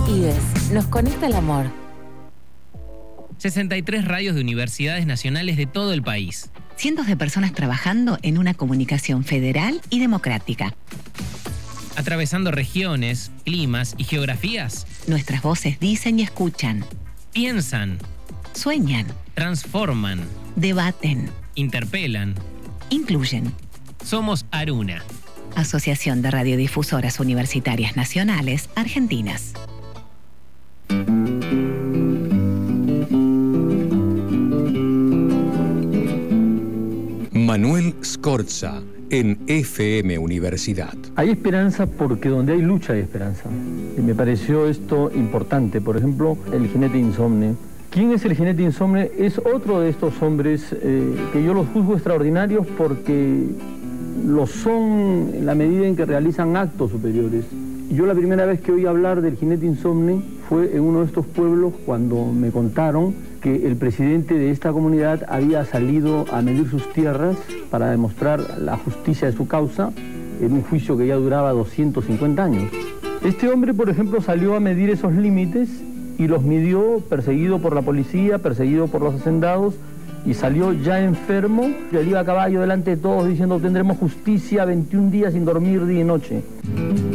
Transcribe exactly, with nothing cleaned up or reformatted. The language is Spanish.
IDES, nos conecta el amor. sesenta y tres radios de universidades nacionales de todo el país. Cientos de personas trabajando en una comunicación federal y democrática. Atravesando regiones, climas y geografías. Nuestras voces dicen y escuchan. Piensan. Sueñan. Transforman. Debaten. Interpelan. Incluyen. Somos Aruna. Asociación de Radiodifusoras Universitarias Nacionales Argentinas. Manuel Scorza, en F M Universidad. Hay esperanza porque donde hay lucha hay esperanza. Y me pareció esto importante. Por ejemplo, el jinete insomne. ¿Quién es el jinete insomne? Es otro de estos hombres eh, que yo los juzgo extraordinarios porque lo son en la medida en que realizan actos superiores. Yo la primera vez que oí hablar del jinete insomne fue en uno de estos pueblos cuando me contaron que el presidente de esta comunidad había salido a medir sus tierras para demostrar la justicia de su causa en un juicio que ya duraba doscientos cincuenta años. Este hombre, por ejemplo, salió a medir esos límites y los midió perseguido por la policía, perseguido por los hacendados, y salió ya enfermo. Él iba a caballo delante de todos diciendo: tendremos justicia, veintiún días sin dormir día y noche.